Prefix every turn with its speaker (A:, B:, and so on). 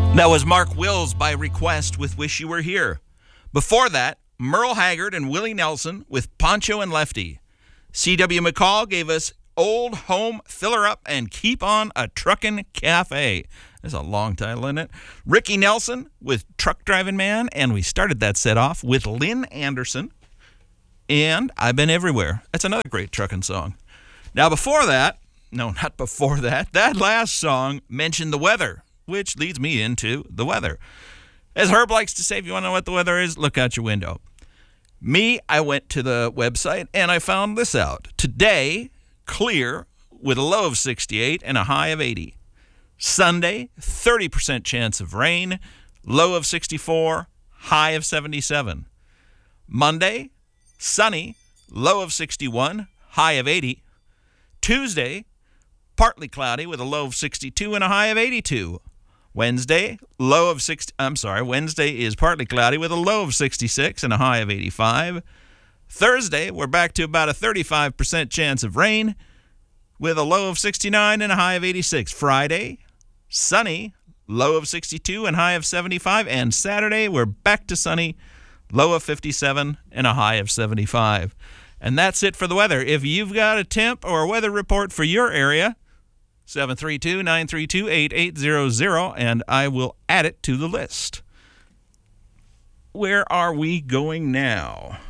A: That was Mark Wills by request with Wish You Were Here. Before that, Merle Haggard and Willie Nelson with Poncho and Lefty. C.W. McCall gave us Old Home Filler Up and Keep On a Truckin' Cafe. There's a long title in it. Ricky Nelson with Truck Driving Man, and we started that set off with Lynn Anderson and I've Been Everywhere. That's another great truckin' song. Now before that, no, not before that, that last song mentioned the weather, which leads me into the weather. As Herb likes to say, if you want to know what the weather is, look out your window. Me, I went to the website and I found this out. Today, clear with a low of 68 and a high of 80. Sunday, 30% chance of rain, low of 64, high of 77. Monday, sunny, low of 61, high of 80. Tuesday, partly cloudy with a low of 62 and a high of 82. Wednesday is partly cloudy with a low of 66 and a high of 85. Thursday, we're back to about a 35% chance of rain with a low of 69 and a high of 86. Friday, sunny, low of 62 and high of 75. And Saturday, we're back to sunny, low of 57 and a high of 75. And that's it for the weather. If you've got a temp or a weather report for your area, 732-932-8800, and I will add it to the list. Where are we going now?